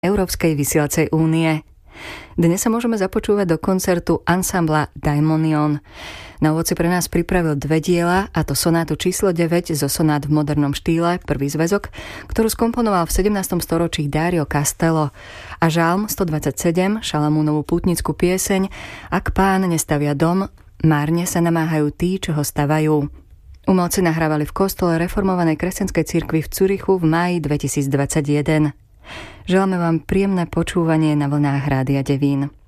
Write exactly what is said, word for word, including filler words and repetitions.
Európskej vysielacej únie. Dnes sa môžeme započúvať do koncertu ansambla Daimonion. Na úvod si pre nás pripravil dve diela, a to sonátu číslo deväť zo sonát v modernom štýle, prvý zväzok, ktorú skomponoval v sedemnástom storočí Dario Castello, a žalm stodvadsaťsedem, Šalamúnovú pútnickú pieseň Ak Pán nestavia dom, márne sa namáhajú tí, čo ho stavajú. Umelci nahrávali v kostole reformovanej kresťanskej cirkvi v Zürichu v máji dvetisícdvadsaťjeden. Želáme vám príjemné počúvanie na vlnách Rádia Devín.